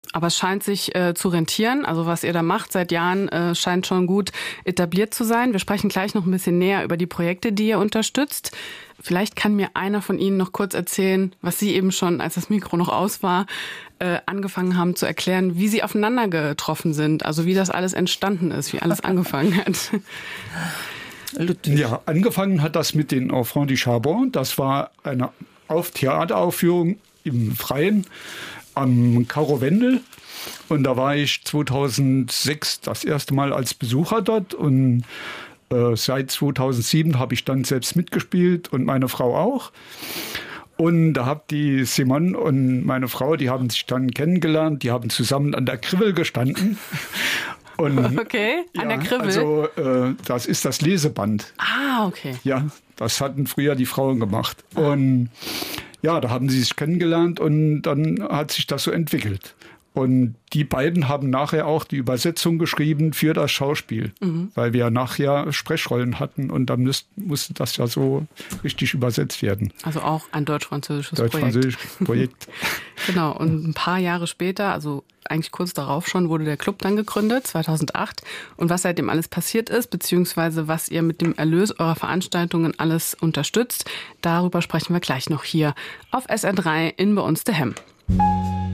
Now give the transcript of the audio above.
Aber es scheint sich zu rentieren. Also was ihr da macht seit Jahren, scheint schon gut etabliert zu sein. Wir sprechen gleich noch ein bisschen näher über die Projekte, die ihr unterstützt. Vielleicht kann mir einer von Ihnen noch kurz erzählen, was Sie eben schon, als das Mikro noch aus war, angefangen haben zu erklären, wie Sie aufeinander getroffen sind. Also wie das alles entstanden ist, wie alles angefangen hat. Ja, angefangen hat das mit den Enfants du Charbon. Das war eine Theateraufführung im Freien am Karo Wendel. Und da war ich 2006 das erste Mal als Besucher dort. Und seit 2007 habe ich dann selbst mitgespielt und meine Frau auch. Und da hat die Simone und meine Frau, die haben sich dann kennengelernt. Die haben zusammen an der Kribbel gestanden. Und, okay, an der Kribbel. Also das ist das Leseband. Ah, okay. Ja, das hatten früher die Frauen gemacht. Und ja, da haben sie sich kennengelernt und dann hat sich das so entwickelt. Und die beiden haben nachher auch die Übersetzung geschrieben für das Schauspiel, weil wir nachher Sprechrollen hatten und dann musste das ja so richtig übersetzt werden. Also auch ein deutsch-französisches Projekt. Genau, und ein paar Jahre später, also eigentlich kurz darauf schon, wurde der Club dann gegründet, 2008. Und was seitdem alles passiert ist, beziehungsweise was ihr mit dem Erlös eurer Veranstaltungen alles unterstützt, darüber sprechen wir gleich noch hier auf SR3 in Bei uns daheim.